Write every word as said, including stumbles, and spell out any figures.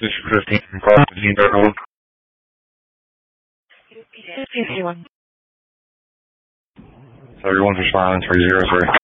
This is fifteen from Carlton, Darnold. fifty-one. So everyone's responding for zero three.